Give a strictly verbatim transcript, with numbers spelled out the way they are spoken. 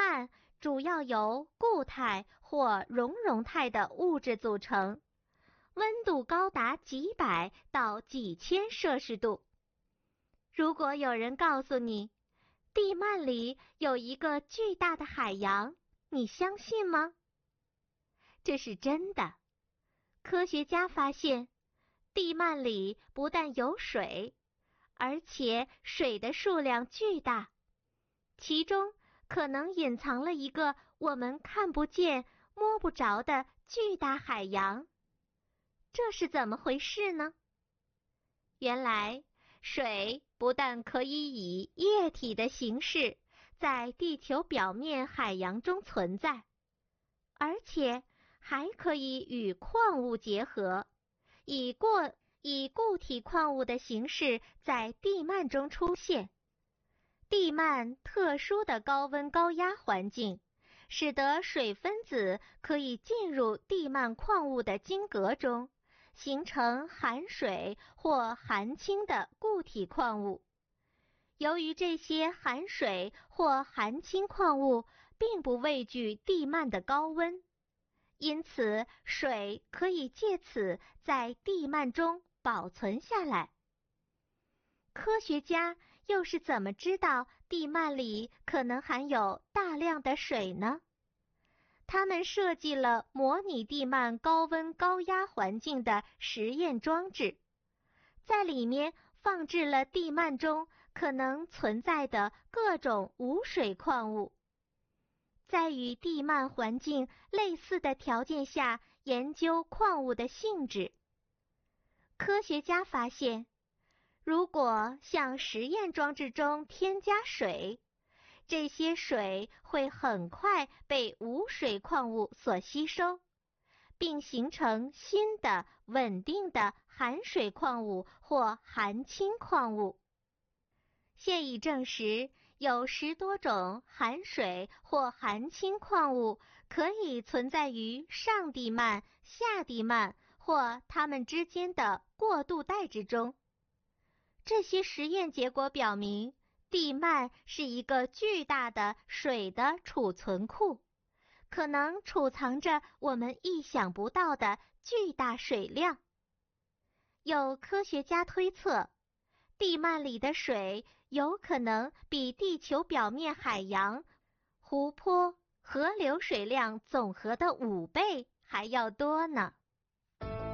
幔主要由固态或熔融态的物质组成，温度高达几百到几千摄氏度。如果有人告诉你，地幔里有一个巨大的海洋，你相信吗？这是真的。科学家发现，地幔里不但有水，而且水的数量巨大，其中可能隐藏了一个我们看不见、摸不着的巨大海洋。这是怎么回事呢？原来，水不但可以以液体的形式在地球表面海洋中存在，而且还可以与矿物结合，以过以固体矿物的形式在地幔中出现。地幔特殊的高温高压环境，使得水分子可以进入地幔矿物的晶格中，形成含水或含氢的固体矿物。由于这些含水或含氢矿物并不畏惧地幔的高温，因此水可以借此在地幔中保存下来。科学家又是怎么知道地幔里可能含有大量的水呢？他们设计了模拟地幔高温高压环境的实验装置，在里面放置了地幔中可能存在的各种无水矿物，在与地幔环境类似的条件下研究矿物的性质。科学家发现，如果向实验装置中添加水，这些水会很快被无水矿物所吸收，并形成新的稳定的含水矿物或含氢矿物。现已证实，有十多种含水或含氢矿物可以存在于上地幔、下地幔或它们之间的过渡带之中。这些实验结果表明，地幔是一个巨大的水的储存库，可能储藏着我们意想不到的巨大水量。有科学家推测，地幔里的水有可能比地球表面海洋、湖泊、河流水量总和的五倍还要多呢。